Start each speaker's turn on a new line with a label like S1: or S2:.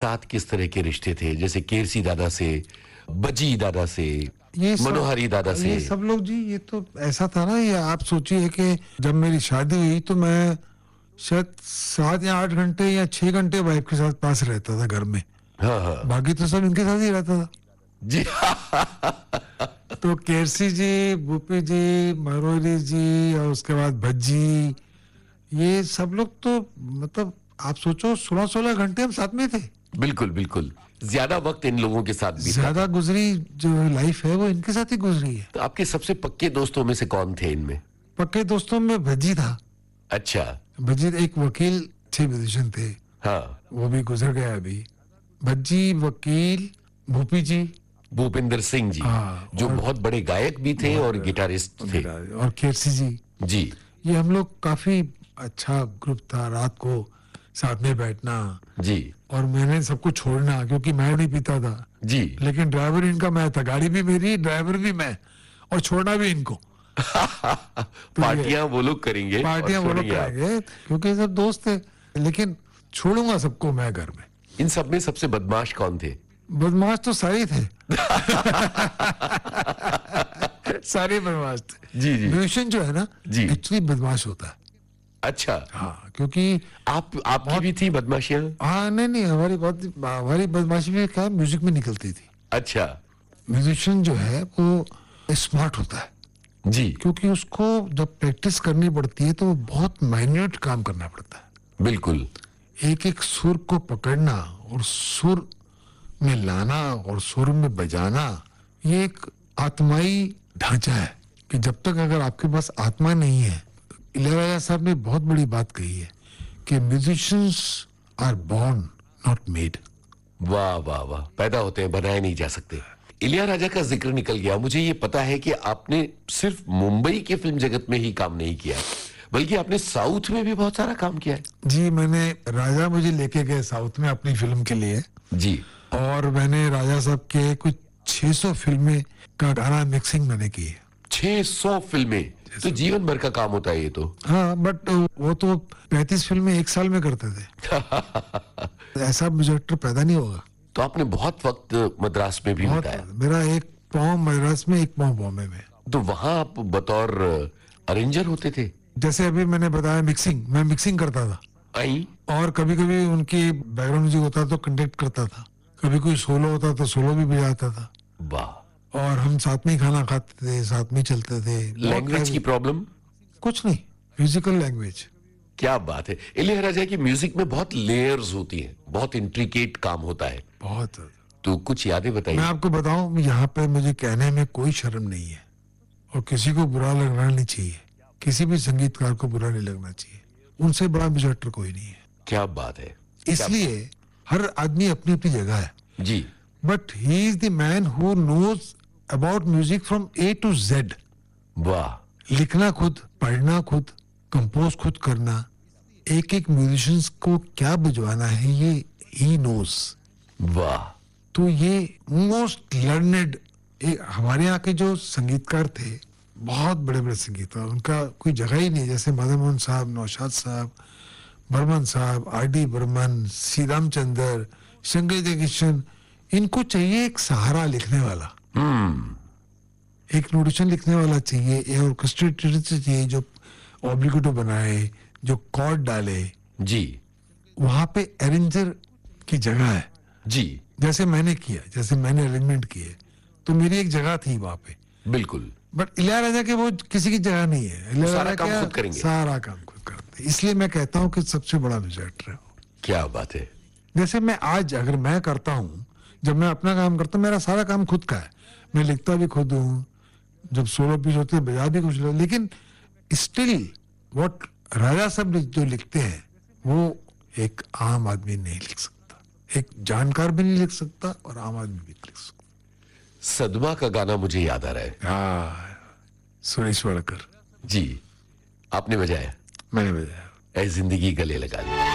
S1: साथ किस तरह के रिश्ते थे, जैसे केरसी दादा से, बजी दादा से, मनोहरी दादा से?
S2: ये सब लोग जी, ये तो ऐसा था ना, ये आप सोचिए कि जब मेरी शादी हुई तो मैं शायद 7 या 8 घंटे या 6 घंटे वाइफ के साथ पास रहता था घर में।
S1: हाँ हाँ
S2: बाकी तो सब इनके साथ ही रहता था
S1: जी।
S2: तो केरसी जी, भूपी जी, मनोहरी जी और उसके बाद भज्जी, ये सब लोग तो मतलब आप सोचो 16-16 घंटे हम साथ में थे।
S1: बिल्कुल बिल्कुल, ज्यादा वक्त इन लोगों के साथ बीता।
S2: ज्यादा गुजरी जो लाइफ है वो इनके साथ ही गुजरी है।
S1: तो आपके सबसे पक्के दोस्तों में से कौन थे इनमें?
S2: पक्के दोस्तों में भज्जी था।
S1: अच्छा।
S2: भज्जी एक वकील थे, म्यूजिशियन थे।
S1: हाँ,
S2: वो भी गुजर गया अभी। भज्जी, वकील, भूपी जी,
S1: भूपिंदर सिंह जी,
S2: हाँ,
S1: जो बहुत बड़े गायक भी थे और गिटारिस्ट थे।
S2: और केरसी जी
S1: जी
S2: ये हम लोग काफी अच्छा ग्रुप था। रात को साथ में बैठना
S1: जी
S2: और मैंने सबको छोड़ना क्योंकि मैं नहीं पीता था
S1: जी।
S2: लेकिन ड्राइवर इनका मैं था, गाड़ी भी मेरी, ड्राइवर भी मैं, और छोड़ना भी इनको।
S1: पार्टियां वो लोग करेंगे,
S2: पार्टियां वो लोग करेंगे क्योंकि सब दोस्त थे, लेकिन छोड़ूंगा सबको मैं घर में।
S1: इन सब में सबसे बदमाश कौन थे?
S2: बदमाश तो सारे थे। सारे बदमाश थे।
S1: जी जी
S2: म्यूजिशियन जो है ना
S1: जी,
S2: एक्चुअली बदमाश होता है।
S1: अच्छा।
S2: हाँ, क्योंकि
S1: आपकी भी थी बदमाशियां?
S2: हाँ, नहीं हमारी बदमाशी में क्या म्यूजिक में निकलती थी।
S1: अच्छा।
S2: म्यूजिशियन जो है वो स्मार्ट होता है
S1: जी
S2: क्योंकि उसको जब प्रैक्टिस करनी पड़ती है तो वो बहुत माइन्यूट काम करना पड़ता है।
S1: बिल्कुल।
S2: एक एक सुर को पकड़ना और सुर में लाना और सुर में बजाना, ये एक आत्माई ढांचा है कि जब तक अगर आपके पास आत्मा नहीं है। इलैयाराजा साहब ने बहुत बड़ी बात कही है कि musicians are born not made.
S1: वाह वाह वाह, पैदा होते हैं, बनाए नहीं जा सकते। इलैयाराजा का जिक्र निकल गया। मुझे ये पता है कि आपने सिर्फ मुंबई के फिल्म जगत में ही काम नहीं किया, बल्कि आपने साउथ में भी बहुत सारा काम किया है।
S2: जी, मैंने राजा मुझे लेके गए साउथ में अपनी फिल्म के लिए
S1: जी।
S2: और मैंने राजा साहब के कुछ 600 फिल्में का गाना मिक्सिंग मैंने की है।
S1: 600 फिल्में तो जीवन भर का काम होता है ये तो।
S2: हाँ, बट वो तो 35 फिल्में एक साल में करते थे। ऐसा म्यूजिक पैदा नहीं होगा।
S1: तो आपने बहुत वक्त मद्रास में भी बिताया।
S2: मेरा एक पाँव मद्रास में, एक पाँव बॉम्बे में।
S1: तो वहां आप बतौर अरेंजर होते थे?
S2: जैसे अभी मैंने बताया मिक्सिंग, मैं मिक्सिंग करता था।
S1: आई।
S2: और कभी कभी उनकी बैकग्राउंड म्यूजिक होता तो कंडक्ट करता था, कभी कोई सोलो होता तो सोलो भी बजाता था।
S1: वाह।
S2: और हम साथ में ही खाना खाते थे, साथ में चलते थे।
S1: लैंग्वेज की प्रॉब्लम?
S2: कुछ नहीं, म्यूजिकल लैंग्वेज।
S1: क्या बात है। इलैयाराजा की म्यूजिक में बहुत लेयर्स होती हैं, बहुत इंट्रिकेट काम होता है।
S2: बहुत।
S1: तो कुछ यादें बताइए।
S2: मैं आपको बताऊं, यहाँ पे मुझे कहने में कोई शर्म नहीं है और किसी को बुरा लगना नहीं चाहिए, किसी भी संगीतकार को बुरा नहीं लगना चाहिए। उनसे बड़ा म्यूजिक कोई नहीं है।
S1: क्या बात है।
S2: इसलिए हर आदमी अपनी अपनी जगह है
S1: जी।
S2: But he is the man who knows about music from A to Z.
S1: वाह।
S2: लिखना खुद, पढ़ना खुद, कंपोज खुद करना, एक एक म्यूजिशियंस को क्या बजवाना है ये ही नोज।
S1: वाह।
S2: तो ये मोस्ट लर्नेड। हमारे यहाँ के जो संगीतकार थे, बहुत बड़े बड़े संगीतकार, उनका कोई जगह ही नहीं। जैसे मदन मोहन साहब, नौशाद साहब, बर्मन साहब, आर डी बर्मन, सी रामचंद्र, शंकर जयकिशन, इनको चाहिए एक सहारा लिखने वाला, एक नोटेशन लिखने वाला चाहिए, एक ऑर्केस्ट्रेटर चाहिए जो ऑब्लिगेटो बनाए, जो कॉर्ड डाले।
S1: जी।
S2: वहां पे अरेंजर की जगह है।
S1: जी।
S2: जैसे मैंने किया, जैसे मैंने अरेंजमेंट किए, तो मेरी एक जगह थी वहां पे।
S1: बिल्कुल।
S2: बट इलैयाराजा के वो किसी की जगह नहीं है।
S1: सारा काम खुद करेंगे।
S2: सारा काम खुद करते, इसलिए मैं कहता हूँ कि सबसे बड़ा म्यूजिक है।
S1: क्या बात है।
S2: जैसे मैं आज अगर मैं करता हूँ, जब मैं अपना काम करता हूँ, मेरा सारा काम खुद का है। मैं लिखता भी खुद हूँ, जब सोलो पीस होते हैं बजा भी कुछ लोग, लेकिन स्टिल व्हाट राजा साहब जो लिखते हैं वो एक आम आदमी नहीं लिख सकता, एक जानकार भी नहीं लिख सकता और आम आदमी भी नहीं लिख सकता।
S1: सदमा का गाना मुझे याद आ रहा है।
S2: हाँ, सुरेश वाडकर
S1: जी। आपने बजाया?
S2: मैंने बजाया।
S1: ऐ जिंदगी गले लगा ली।